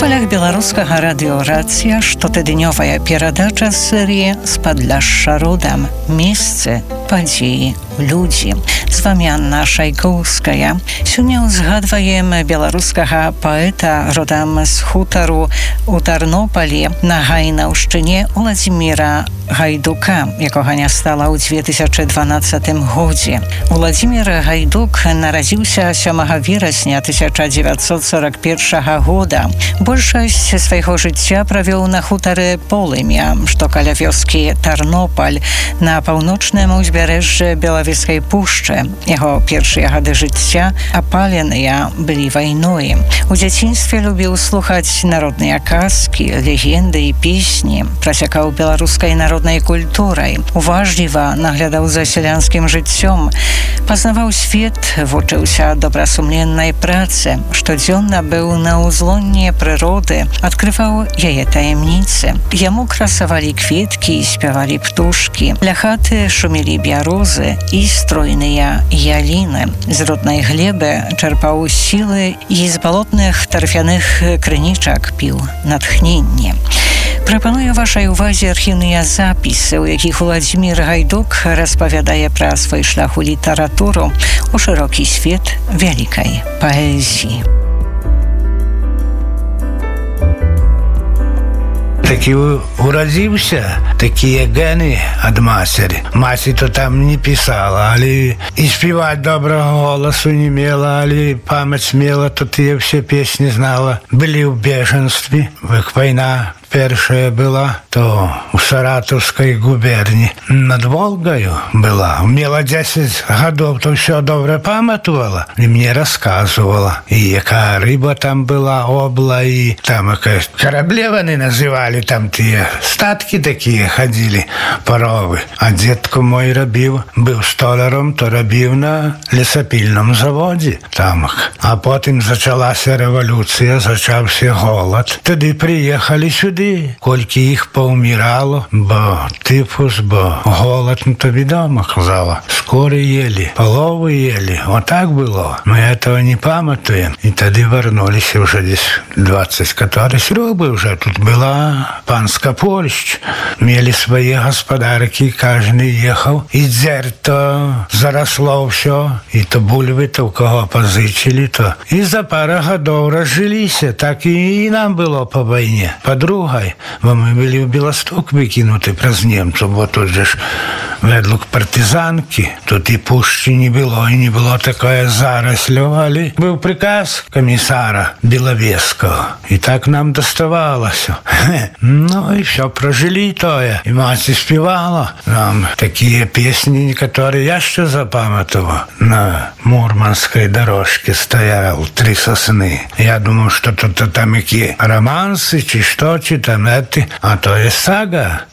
хвалях беларускага радыёрацыя штотыднёвая перадача серыі «Спадлашша родам. Месцы, падзеі, людзі». З вами Анна Шайкоўская. Сёння узгадваем беларускага паэта родам з хутару у Тарнопалі на Гайнаўшчыне Уладзіміра Гайдука, якога не стала ў 2012 годзе. Уладзімір Гайдук нарадзіўся 7 верасня 1941 года. Большасць свайго жыцця правёў на хутары Полымя, што каля вёскі Тарнопаль, на паўночным узбярэжжы Белавежскай пушчы. Яго першыя гады жыцця апаленыя былі вайной. У дзяцінстве любіў слухаць народныя казкі, легенды і песні, прасякаў беларускай народнай культурай, уважліва наглядаў за сялянскім жыццём, пазнаваў свет, вучыўся добрасумленнай працы, штодзённа быў на ўзлонні прыроды, адкрываў яе таямніцы. Яму красавалі кветкі і спявалі птушкі. Ля хаты шумелі бярозы і стройныя яліны. З роднай глебы чэрпаў сілы і з балотных тарфяных крынічак піў натхненне. Прапаную вашай увазе архіўныя запісы, у якіх Уладзімір Гайдук распавядае пра свой шлях у літаратуру, у шырокі свет вялікай паэзіі. Такі урадзіўся, такія гены ад мацері. Маці то там не пісала, але і співаць добрага голасу не мела, але памяць мела, то тыя ўсе песні знала. Былі ў бежанстве, як вайна першая была, то у Саратаўскай губерні над Волгаю была. Мела 10 гадоў, то ўсё добра памятавала і мне расказвала. І якая рыба там была, обла, і там якась караблеваны называлі, там тыя статкі такія хадзілі, паровы. А дзедку мой рабіў, быў столяром, то рабіў на лесапільным заводзе там. А потым зачалася рэвалюцыя, зачаўся голад. Тады прыехалі сюды, колькі іх паўмірало, бо тыфус, бо голад, то відома, казала. Скоры ели, паловы ели. Вот так было. Мы этого не памятаем. И тады вярнуліся уже десь 20 каторых рок уже. Тут была панска Польшч. Мели свае гаспадаркі, каждый ехаў. І дзер то заросло ўсё. І то бульвы, то ў кого пазычылі, то. І за пару гадоў разжыліся. Так і нам было по вайне. Подругай. Бо мы былі ў Беласток выкінуты праз немцаў, бо тут же ж ведлук партызанкі, тут і пушчы не было, і не было такое зараслё, але быў приказ камісара Белавежскага, і так нам доставалася. Ну і все, прожили тое. І маці співала нам такія песні, некаторыя яшчэ запамятала. На Мурманскай дорожке стоял 3 сосны. Я думаў, што тут там які романсы, ці што, ці там эти, а то є сага